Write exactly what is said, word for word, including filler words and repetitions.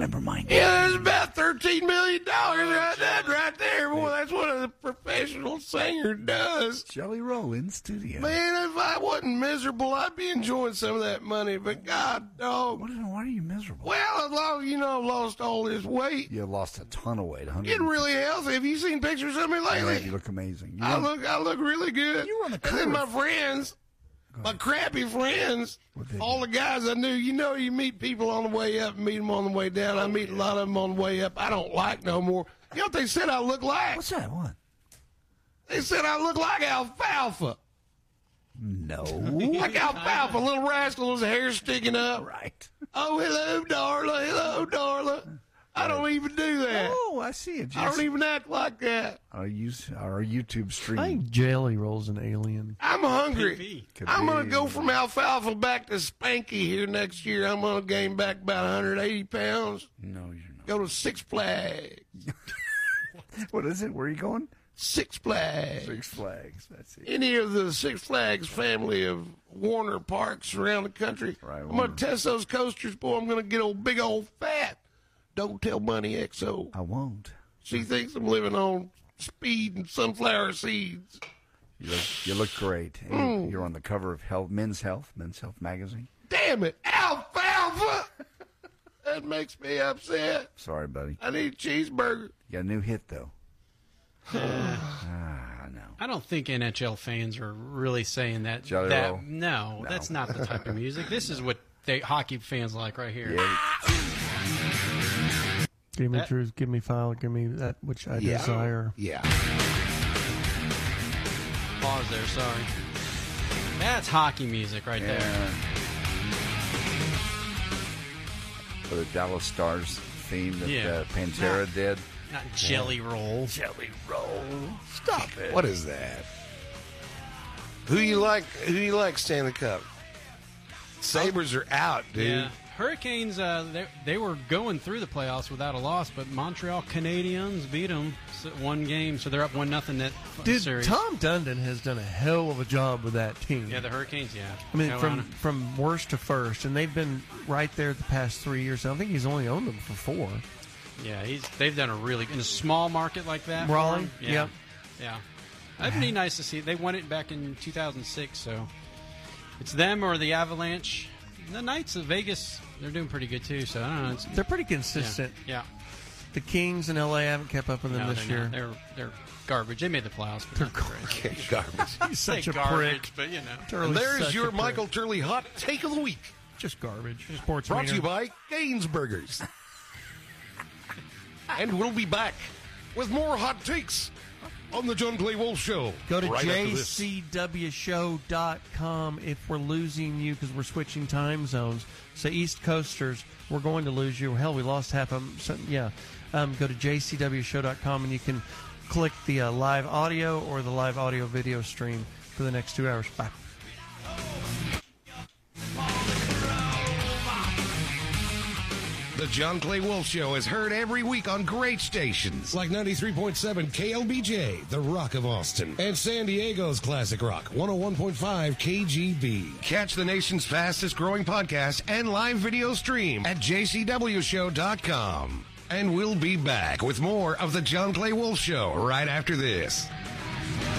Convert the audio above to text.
Never mind. Yeah, there's about thirteen million dollars right, that, right there. Boy, that's what a professional singer does. Jelly Roll in studio. Man, if I wasn't miserable, I'd be enjoying some of that money. But God, dog. What, why are you miserable? Well, as long as you know I've lost all this weight. You lost a ton of weight. Getting really healthy. Have you seen pictures of me lately? Yeah, you look amazing. You I run, look, I look really good. You were on the cover. And then my friends, my crappy friends, all the guys I knew, you know, you meet people on the way up, meet them on the way down. I meet a lot of them on the way up. I don't like no more. You know what they said I look like? What's that? What? They said I look like alfalfa. No. Like alfalfa, little rascal, his hair sticking up. Right. Oh, hello, Darla. Hello, Darla. I don't even do that. Oh, I see it. I don't even act like that. Our, use, our YouTube stream. I think Jelly Roll's an alien. I'm hungry. Could I'm going be. to go from alfalfa back to Spanky here next year. I'm going to gain back about one hundred eighty pounds. No, you're not. Go to Six Flags. What is it? Where are you going? Six Flags. Six Flags. That's it. Any of the Six Flags family of Warner parks around the country. Right, I'm Warner. going to test those coasters, boy. I'm going to get old big old fat. Don't tell Money X O. I won't. She thinks I'm living on speed and sunflower seeds. You look, you look great. And Mm. You're on the cover of Health, Men's Health, Men's Health magazine. Damn it, alfalfa! That makes me upset. Sorry, buddy. I need a cheeseburger. You got a new hit, though. ah, I know. I don't think N H L fans are really saying that. Jelly that Roll? no, No. that's not the type of music. This is what they hockey fans like right here. Yeah. Give me That- truth, give me file, give me that which I Yeah. desire. Yeah. Pause there. Sorry. That's hockey music right there. Yeah. For the Dallas Stars theme that Yeah. uh, Pantera did. Not Jelly Roll. Jelly Roll. Stop it. What is that? Who you like? Who you like? Stanley Cup. Sabres are out, dude. Yeah. Hurricanes, uh, they, they were going through the playoffs without a loss, but Montreal Canadiens beat them one game, so they're up one nothing that Dude, series. Tom Dundon has done a hell of a job with that team. Yeah, the Hurricanes, yeah. I mean, Carolina. from from worst to first, and they've been right there the past three years. I don't think he's only owned them for four. Yeah, he's they've done a really in a small market like that. for Raleigh, him, yeah, yep. yeah. That'd be nice to see. They won it back in two thousand six, so it's them or the Avalanche. The Knights of Vegas, they're doing pretty good too. So I don't know. It's, They're pretty consistent. yeah, The Kings in L A haven't kept up with yeah. them No, this they're year. not. They're they're garbage. They made the playoffs. But They're not great. Garbage. He's such Say a garbage, prick. but you know. Turley's And there's such your a prick. Michael Turley hot take of the week. Just garbage. Sports Brought to you wiener. by Gainsburgers. And we'll be back with more hot takes on the John Clay Wolf Show. Go to right after j this. c w show dot com if we're losing you because we're switching time zones. So East Coasters, we're going to lose you. Hell, we lost half of them. So, yeah. Um, go to j c w show dot com and you can click the uh, live audio or the live audio video stream for the next two hours. Bye. The John Clay Wolf Show is heard every week on great stations like ninety-three point seven K L B J, The Rock of Austin, and San Diego's Classic Rock, one oh one point five K G B. Catch the nation's fastest growing podcast and live video stream at j c w show dot com. And we'll be back with more of the John Clay Wolf Show right after this.